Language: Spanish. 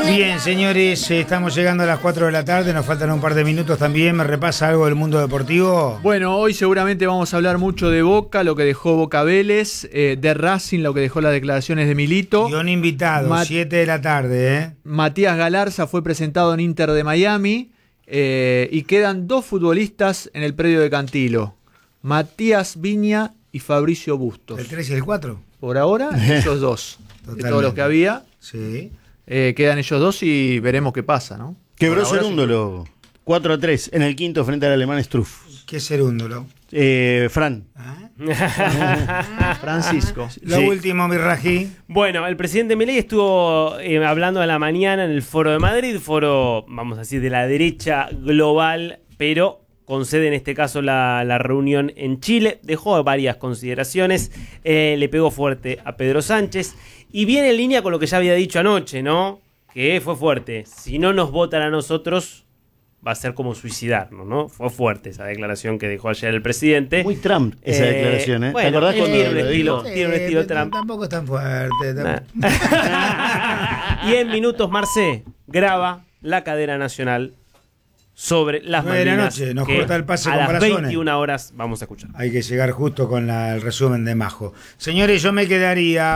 Bien, señores, estamos llegando a las 4 de la tarde, nos faltan un par de minutos también. ¿Me repasa algo del mundo deportivo? Bueno, hoy seguramente vamos a hablar mucho de Boca, lo que dejó Boca Vélez, de Racing, lo que dejó las declaraciones de Milito. Guión invitado, 7 de la tarde. Matías Galarza fue presentado en Inter de Miami y quedan dos futbolistas en el predio de Cantilo, Matías Viña y Fabricio Bustos. ¿El 3 y el 4? Por ahora, ellos dos. De todos los que había, sí. Quedan ellos dos y veremos qué pasa, ¿no? Quebró Cerúndolo, 4-3 en el quinto frente al alemán Struff. ¿Qué Cerúndolo? Fran. Francisco. Lo último, Birrají. Bueno, el presidente Milei estuvo hablando a la mañana en el Foro de Madrid, foro, vamos a decir, de la derecha global, pero con sede en este caso la reunión en Chile. Dejó varias consideraciones, le pegó fuerte a Pedro Sánchez y viene en línea con lo que ya había dicho anoche, ¿no? Que fue fuerte. Si no nos votan a nosotros, va a ser como suicidarnos, ¿no? Fue fuerte esa declaración que dejó ayer el presidente. Muy Trump esa declaración, ¿eh? Bueno, ¿te acordás cuando tiene un lo estilo, dijo? tiene un estilo Trump. Tampoco es tan fuerte. Y en minutos, Marcé graba la cadena nacional sobre las 9 de la Malvinas, noche, nos que corta el pase a con las Brazones. 21 horas vamos a escuchar. Hay que llegar justo con el resumen de Majo. Señores, yo me quedaría...